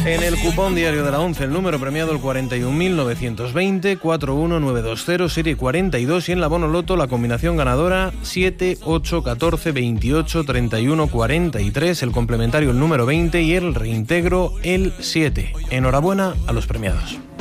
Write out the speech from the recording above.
En el cupón diario de la 11, el número premiado el 41.920, 41920, serie 42, y en la Bono Loto la combinación ganadora 7, 8, 14, 28, 31, 43, el complementario el número 20 y el reintegro el 7. Enhorabuena a los premiados.